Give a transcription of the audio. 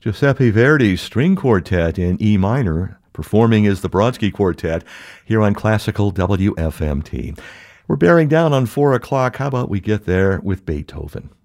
Giuseppe Verdi's String Quartet in E minor, performing as the Brodsky Quartet here on Classical WFMT. We're bearing down on 4 o'clock. How about we get there with Beethoven?